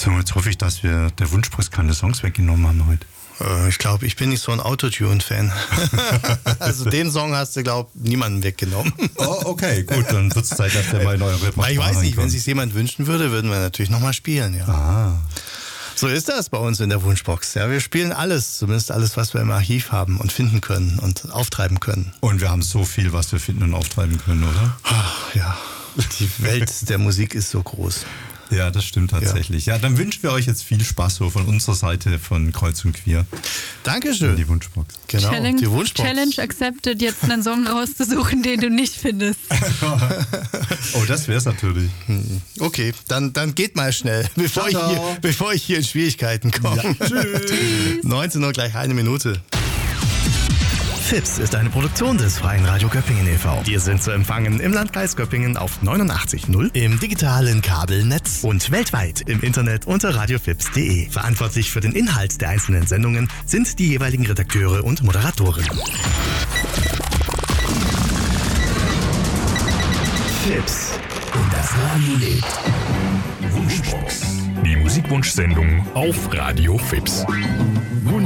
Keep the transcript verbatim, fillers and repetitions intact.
So, jetzt hoffe ich, dass wir der Wunschbox keine Songs weggenommen haben heute. Äh, ich glaube, ich bin nicht so ein Autotune-Fan. Also den Song hast du, glaube ich, niemanden weggenommen. Oh, okay, gut, dann wird es Zeit, dass der mal in eure Repertoire Ich weiß nicht, wenn reinkommt. sich jemand wünschen würde, würden wir natürlich nochmal spielen, ja. Ah. So ist das bei uns in der Wunschbox. Ja, wir spielen alles, zumindest alles, was wir im Archiv haben und finden können und auftreiben können. Und wir haben so viel, was wir finden und auftreiben können, oder? Ach, ja, die Welt der Musik ist so groß. Ja, das stimmt tatsächlich. Ja. ja, dann wünschen wir euch jetzt viel Spaß so von unserer Seite von Kreuz und Queer. Dankeschön. Die Wunschbox. Genau, Challenge, die Wunschbox. Challenge accepted, jetzt einen Song rauszusuchen, den du nicht findest. Oh, das wär's natürlich. Okay, dann, dann geht mal schnell, bevor, Ciao, ich, ciao. hier, bevor ich hier in Schwierigkeiten komme. Ja. Tschüss. neunzehn Uhr gleich eine Minute. Fips ist eine Produktion des Freien Radio Göppingen e V Wir sind zu empfangen im Landkreis Göppingen auf neunundachtzig Komma null, im digitalen Kabelnetz und weltweit im Internet unter radiofips punkt de. Verantwortlich für den Inhalt der einzelnen Sendungen sind die jeweiligen Redakteure und Moderatoren. Fips. Und das Radio lebt. Wunschbox. Die Musikwunschsendung auf Radio Fips.